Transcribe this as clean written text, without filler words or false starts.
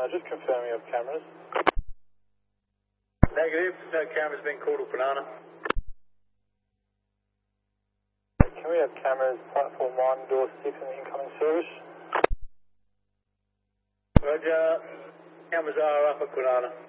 Just confirming you have cameras. Negative, no cameras being called at Banana. Can we have cameras platform 1, door 6 in the incoming service? Roger, cameras are up at Banana.